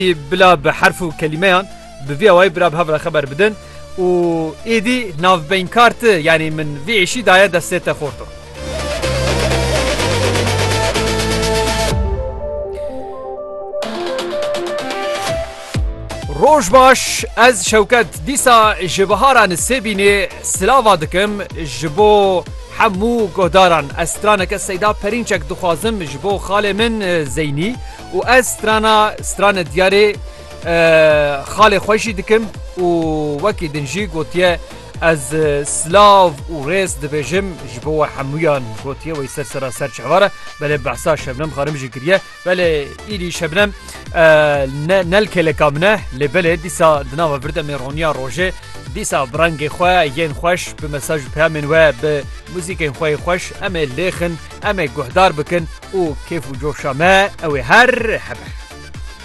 بلا بحرف و كلميان بفي واي برا بهفرا خبر بدن و ايدي ناف بين كارت يعني من في عشي دايا دستيتا خورتو روش باش از شوكت ديسا جبهاران السيبيني سلاوا دكم جبو حمو گهداران استرانك السيدة پرينچك دخوازم جبو خالي من زيني و استرانا دياري خالي خوشي دكم و وكي دنجي قوتيه از سلاف و ريس دبيجم جبو حمويان قوتيه ويسر سر شعواره بله بحثا شبنم خارم جكريه بله إلي شبنم نلكي كامنه لبله ديسا دناوا برده ميرونيا روجي ديسا برانگي خواه ين خوش بمساج بهمن و بموزيكين خواه خوش اما ليخن اما گهدار بكن و كيف و جوشا ما او هر حبه